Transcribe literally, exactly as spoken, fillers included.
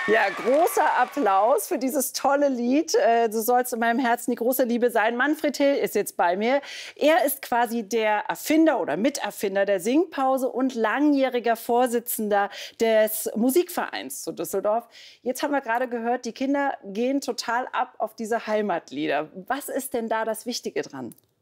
Ja, großer Applaus für dieses tolle Lied. Äh, Du sollst in meinem Herzen die große Liebe sein. Manfred Hill ist jetzt bei mir. Er ist quasi der Erfinder oder Miterfinder der Singpause und langjähriger Vorsitzender des Musikvereins zu Düsseldorf. Jetzt haben wir gerade gehört, die Kinder gehen total ab auf diese Heimatlieder. Was ist denn da das Wichtige dran?